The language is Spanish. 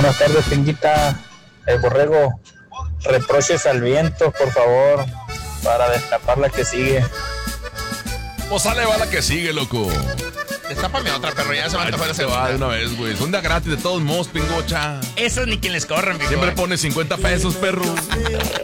Buenas tardes, Pinguita. El borrego, reproches al viento, por favor, para destapar la que sigue. Pues sale, va la que sigue, loco. Destápame otra, perro, ya se va a tapar Se va de una vez, güey. Son de gratis de todos modos, pingocha. Esos ni quien les corren, Siempre pone 50 pesos, perro.